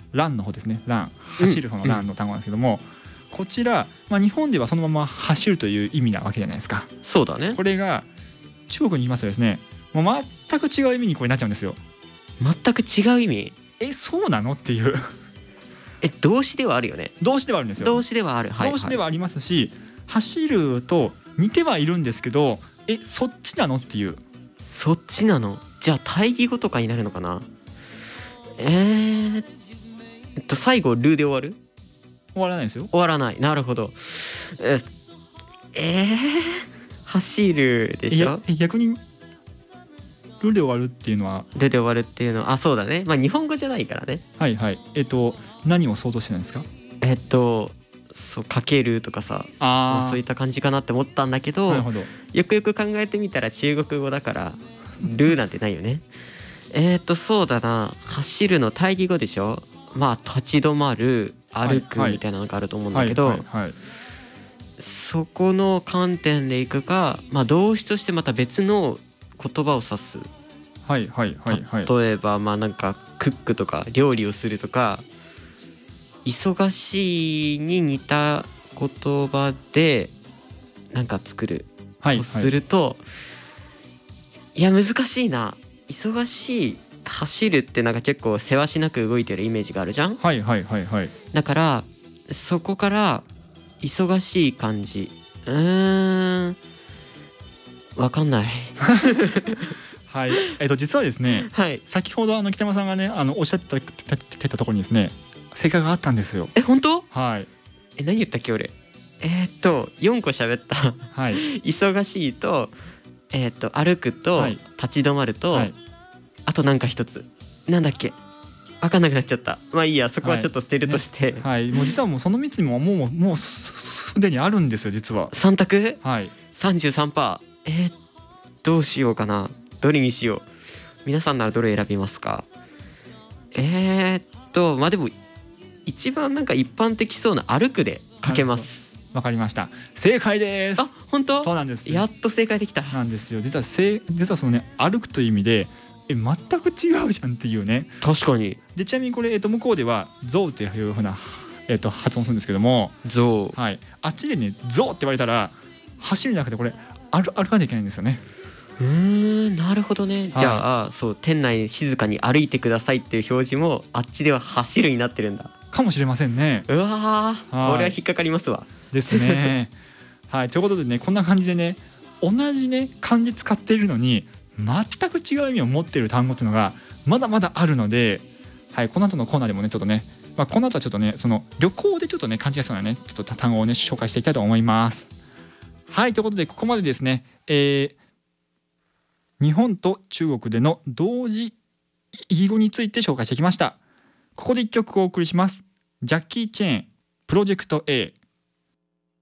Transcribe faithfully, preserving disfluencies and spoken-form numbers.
ランの方ですね。ラン、走る方のランの単語なんですけども、うん、こちら、まあ、日本ではそのまま走るという意味なわけじゃないですか。 そうだね。 これが中国に行きますとですね、もう全く違う意味にこれなっちゃうんですよ。 全く違う意味？ え、そうなのっていうえ、動詞ではあるよね。 動詞ではあるんですよ。 動詞ではある、はいはい、 動詞ではありますし、走ると似てはいるんですけど、え、そっちなのっていう。 そっちなの？じゃあ対義語とかになるのかな。えー、えっと最後ルで終わる？ 終わらないですよ。 終わらない。なるほど。ええー、走るでしょ。 え、逆にルで終わるっていうのは、 ルで終わるっていうのは、あ、そうだね。まあ日本語じゃないからね。 はいはい。えっと何を想像してないんですか？ えっとそう、かけるとかさ、あ、まあ、そういった感じかなって思ったんだけど、 なるほど。 よくよく考えてみたら中国語だからルーなんてないよね。えっとそうだな、走るの対義語でしょ。まあ立ち止まる、歩くみたいなのがあると思うんだけど、そこの観点でいくか、まあ動詞としてまた別の言葉を指す。 はいはいはいはい。 例えばまあなんかクックとか料理をするとか、忙しいに似た言葉でなんか作るとすると、いや難しいな。忙しい、走るってなんか結構せわしなく動いてるイメージがあるじゃん。 はいはいはいはい。 だからそこから忙しい感じ、うーん、わかんないはい、えっと実はですね、 はい、 先ほどあの北山さんがね、あのおっしゃってたてたところにですね、正解があったんですよ。 え、本当？ はい。 え、何言ったっけ俺。えー、っとよんこ喋ったはい。 忙しいと、えー、っと歩くと、はい、立ち止まると、はい、あとなんか一つなんだっけ、分かんなくなっちゃった。まあいいや、そこはちょっと捨てるとして、はいね、はい、もう実はもうそのみっつにももうもうすでにあるんですよ実は。さん択、はい、 さんじゅうさんパーセント。えー、どうしようかな。どれにしよう。皆さんならどれ選びますか？えー、っとまあでも一番なんか一般的そうな歩くでかけます。 わかりました。正解です。 あ、本当？ そうなんです。 やっと正解できた。 なんですよ。実はせ実はそのね、歩くという意味でえ全く違うじゃんっていうね。 確かに。 でちなみにこれ、えっと、向こうではゾウっていうふうな、えっと、発音するんですけども、 ゾウ、 はい、あっちでねゾウって言われたら走るんじゃなくてこれ歩歩かなきゃいけないんですよね。 うーん、なるほどね、はい、じゃあそう、店内静かに歩いてくださいっていう表示もあっちでは走るになってるんだかもしれませんね。 うわー、これは引っかかりますわ。 ですねはい、ということでね、こんな感じでね、同じね漢字使っているのに全く違う意味を持っている単語っていうのがまだまだあるので、はい、この後のコーナーでもねちょっとね、まあ、この後はちょっとねその旅行でちょっとね感じやすそうなねちょっと単語をね紹介していきたいと思います。はい、ということでここまでですね、えー、日本と中国での同時異義語について紹介してきました。ここで一曲お送りします。ジャッキー・チェーン、プロジェクト A。